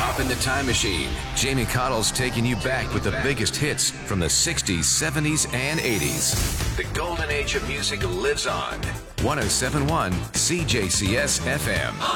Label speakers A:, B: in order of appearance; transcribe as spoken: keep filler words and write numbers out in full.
A: Hop in the time machine. Jamie Cottle's taking you back with the biggest hits from the sixties, seventies, and eighties. The golden age of music lives on. one oh seven point one C J C S F M.